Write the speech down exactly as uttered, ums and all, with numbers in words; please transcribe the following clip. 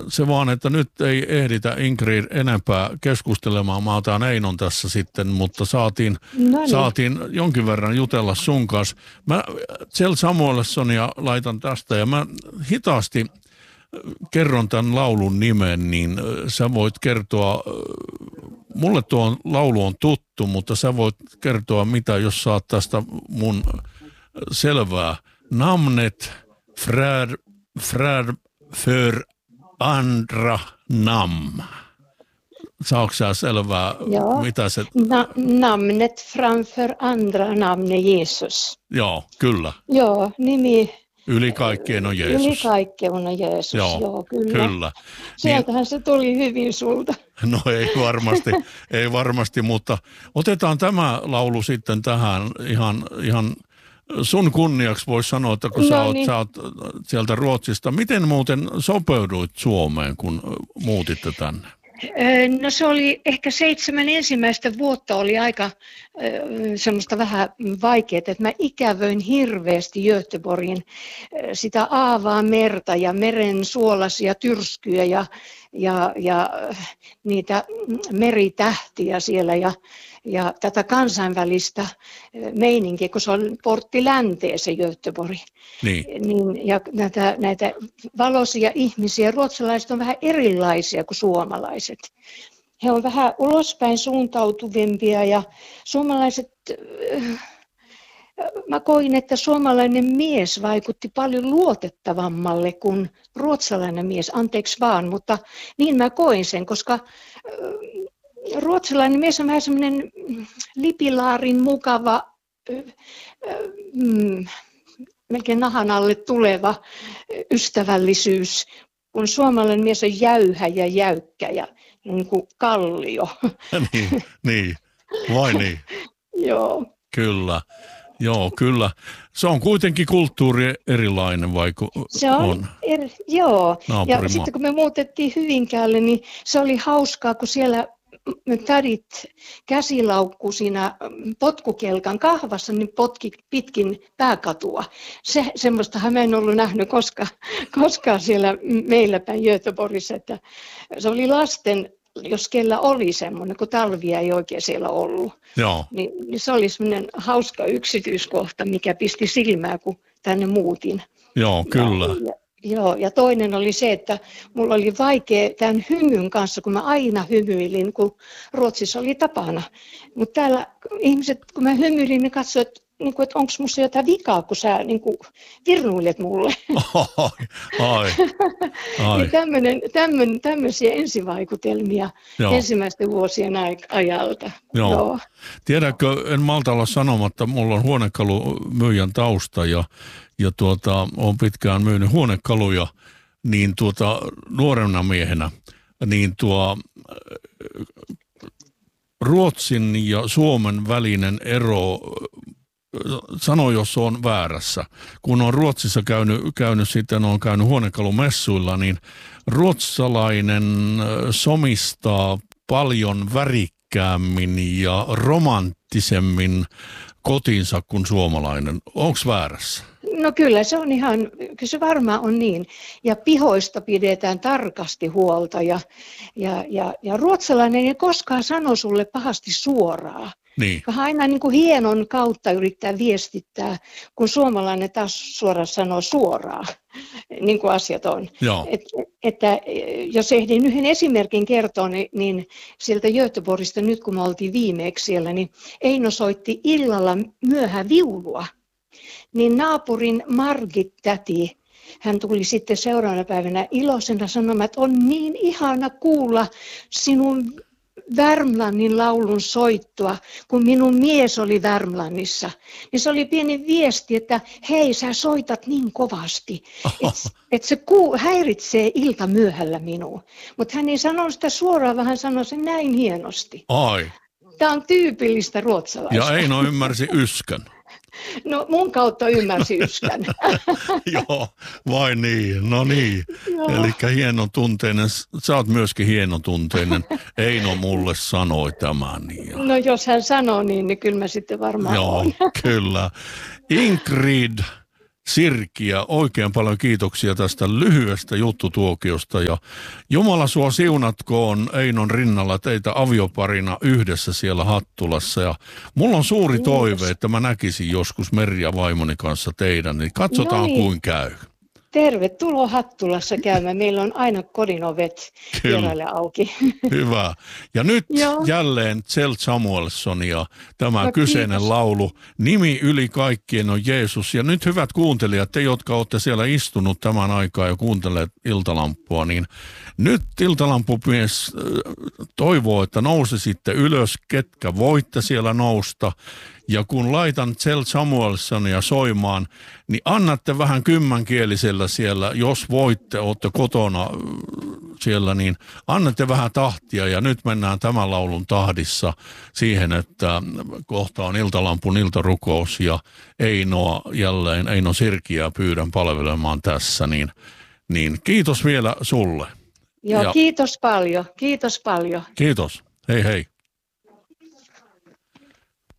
se vaan, että nyt ei ehditä Ingrid enempää keskustelemaan. Mä otan Einon tässä sitten, mutta saatiin, No niin. saatiin jonkin verran jutella sun kanssa. Mä Kjell Samuelssonia laitan tästä ja mä hitaasti kerron tämän laulun nimen, niin sä voit kertoa, mulle tuo laulu on tuttu, mutta sä voit kertoa mitä, jos saat tästä mun selvää. Namnet frär, frär för andra namn. Saako sä selvää, Joo. mitä se... Na, namnet framför andra namn är Jesus. Joo, kyllä. Joo, nimi Yli kaikkien on Jeesus. yli kaikkeen on Jeesus. Joo, Joo, kyllä. kyllä. Sieltähän se tuli hyvin sulta. No ei varmasti, ei varmasti, mutta otetaan tämä laulu sitten tähän ihan, ihan sun kunniaksi voisi sanoa, että kun No sä, oot, niin. sä oot sieltä Ruotsista. Miten muuten sopeuduit Suomeen, kun muutitte tänne? Öö, No se oli ehkä seitsemän ensimmäistä vuotta oli aika öö, semmoista vähän vaikeaa, että mä ikävöin hirveästi Göteborgin öö, sitä aavaa merta ja meren suolaisia tyrskyjä ja, ja, ja öö, niitä meritähtiä siellä ja, ja tätä kansainvälistä öö, meininkiä, kun se on portti länteen se Göteborg. Niin, Niin, ja näitä, näitä valoisia ihmisiä, ruotsalaiset on vähän erilaisia kuin suomalaiset. He on vähän ulospäin suuntautuvimpia ja suomalaiset, äh, mä koin, että suomalainen mies vaikutti paljon luotettavammalle kuin ruotsalainen mies, anteeksi vaan, mutta niin mä koin sen, koska äh, ruotsalainen mies on vähän semmoinen lipilaarin mukava, äh, äh, mm, melkein nahan alle tuleva ystävällisyys, kun suomalainen mies on jäyhä ja jäykkä ja niin kuin kallio. niin, niin, vai niin? Joo. Kyllä, joo, kyllä. Se on kuitenkin kulttuuri erilainen, vaikka Se on, on. Er, joo. Ja Naapurimaa. sitten kun me muutettiin Hyvinkäälle, niin se oli hauskaa, kun siellä tädit käsilaukku siinä potkukelkan kahvassa, niin potki pitkin pääkatua. Se, semmoistahan mä en ollut nähnyt koskaan, koskaan siellä meillä päin Göteborgissa, että se oli lasten, jos kellä oli semmoinen, kun talvia ei oikein siellä ollut. Joo, Niin, niin se oli semmoinen hauska yksityiskohta, mikä pisti silmää, kun tänne muutin. joo, kyllä. Ja, ja, joo, ja toinen oli se, että mulla oli vaikea tämän hymyn kanssa, kun mä aina hymyilin, kun Ruotsissa oli tapana. Mutta täällä ihmiset, kun mä hymyilin, ne katsoivat, että, niin kuin, että onko musta jotain vikaa, kun sä niin kuin, virnuilet mulle. Ai, ai, ai. Niin tämmönen, tämmönen, tämmöisiä ensivaikutelmia Joo. ensimmäisten vuosien aik- ajalta. Joo. Joo. Tiedätkö, en malta olla sanomatta, mulla on huonekalumyyjän tausta ja, ja tuota, olen pitkään myynyt huonekaluja, niin tuota, nuorena miehenä, niin tuo Ruotsin ja Suomen välinen ero, sano jos on väärässä, kun on Ruotsissa käynyt, käynyt sitten on käynyt huonekalumessuilla, niin ruotsalainen somistaa paljon värikkäämmin ja romanttisemmin kotinsa kuin suomalainen. Onko väärässä? No kyllä se on ihan, kyllä se varmaan on niin. Ja pihoista pidetään tarkasti huolta ja, ja, ja, ja ruotsalainen ei koskaan sano sulle pahasti suoraan. Niin, Vähän aina niin kuin hienon kautta yrittää viestittää, kun suomalainen taas suoraan sanoo suoraan, niin kuin asiat on. joo, Et, että jos ehdin yhden esimerkin kertoa, niin, niin sieltä Göteborgista nyt kun me oltiin viimeksi siellä, niin Eino soitti illalla myöhään viulua. Niin naapurin Margit täti, hän tuli sitten seuraavana päivänä iloisena sanomaan, että on niin ihana kuulla sinun Värmlannin laulun soittoa, kun minun mies oli Värmlannissa. Niin se oli pieni viesti, että hei, sä soitat niin kovasti, että et se kuu, häiritsee ilta myöhällä minua. Mutta hän ei sanonut sitä suoraan, vaan hän sanoi sen näin hienosti. ai. Tämä on tyypillistä ruotsalaista. Ja Eino ymmärsi yskän. No mun kautta ymmärsi yskän. Joo, vai niin, no niin. Joo. Eli hienotunteinen, sä oot myöskin hienotunteinen. Eino mulle sanoi tämän. Ja... No jos hän sanoo niin, niin kyllä mä sitten varmaan Joo, on. kyllä. Ingrid, Sirkiä. Oikein paljon kiitoksia tästä lyhyestä juttutuokiosta ja Jumala sua siunatkoon Einon rinnalla teitä avioparina yhdessä siellä Hattulassa ja mulla on suuri Kiitos. toive, että mä näkisin joskus Merja vaimoni kanssa teidän, niin katsotaan Noniin. kuin käy. Tervetuloa Hattulassa käymään. Meillä on aina kodin ovet vieraille auki. Hyvä. Ja nyt Joo. jälleen Zelt Samuelson ja tämä No, kyseinen kiitos. laulu. Nimi yli kaikkien on Jeesus. Ja nyt hyvät kuuntelijat, te jotka olette siellä istunut tämän aikaa ja kuunteleet Iltalampua, niin nyt Iltalampumies äh, toivoo, että nousisitte ylös, ketkä voitte siellä nousta. Ja kun laitan Zelt Samuelsonia soimaan, niin annatte vähän kymmänkielisellä siellä, jos voitte, olette kotona siellä, niin annatte vähän tahtia. Ja nyt mennään tämän laulun tahdissa siihen, että kohta on Iltalampun iltarukous ja Einoa jälleen, Eino Sirkiä pyydän palvelemaan tässä. Niin, niin kiitos vielä sulle. Joo, Ja- kiitos paljon. Kiitos paljon. Kiitos. Hei hei.